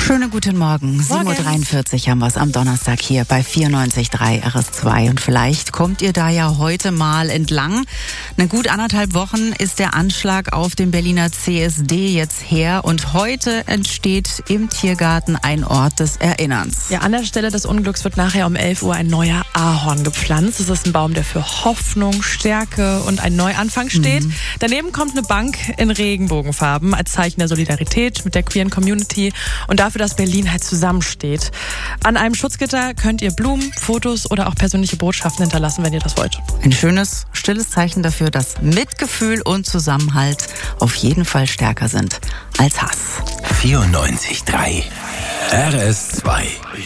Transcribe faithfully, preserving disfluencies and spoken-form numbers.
Schönen guten Morgen. sieben Uhr dreiundvierzig haben wir es am Donnerstag hier bei vierundneunzig Komma drei R S zwei. Und vielleicht kommt ihr da ja heute mal entlang. Eine gut anderthalb Wochen ist der Anschlag auf dem Berliner C S D jetzt her. Und heute entsteht im Tiergarten ein Ort des Erinnerns. Ja, an der Stelle des Unglücks wird nachher um elf Uhr ein neuer Ahorn gepflanzt. Das ist ein Baum, der für Hoffnung, Stärke und einen Neuanfang steht. Mhm. Daneben kommt eine Bank in Regenbogenfarben als Zeichen der Solidarität mit der queeren Community und dafür, dass Berlin halt zusammensteht. An einem Schutzgitter könnt ihr Blumen, Fotos oder auch persönliche Botschaften hinterlassen, wenn ihr das wollt. Ein schönes, stilles Zeichen dafür, dass Mitgefühl und Zusammenhalt auf jeden Fall stärker sind als Hass. vierundneunzig Komma drei R S zwei